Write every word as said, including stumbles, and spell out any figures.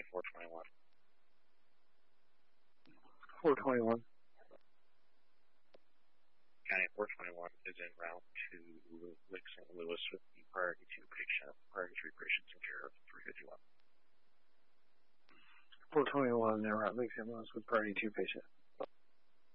County four twenty-one. four twenty-one. County four twenty-one is en route to Lake Saint Louis with the priority two patient, priority three patients in care of three fifty-one. four twenty-one, they're at Lake Saint Louis with priority two patient.